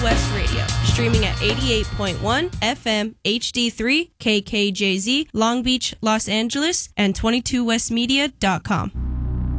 West Radio, streaming at 88.1 FM HD3 KKJZ, Long Beach, Los Angeles, and 22westmedia.com.